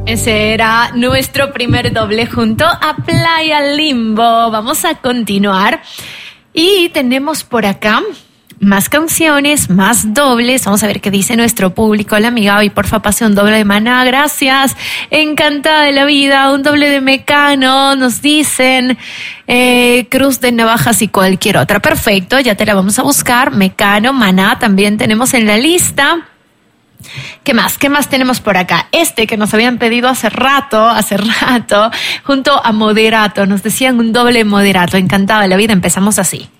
Ese era nuestro primer doble junto a Playa Limbo. Vamos a continuar y tenemos por acá más canciones, más dobles. Vamos a ver qué dice nuestro público. La amiga, hoy porfa pase un doble de Maná, gracias. Encantada de la vida, un doble de Mecano, nos dicen. Cruz de Navajas y cualquier otra. Perfecto, ya te la vamos a buscar. Mecano, Maná también tenemos en la lista. ¿Qué más? ¿Qué más tenemos por acá? Que nos habían pedido hace rato, junto a Moderato. Nos decían un doble Moderato. Encantada de la vida, empezamos así.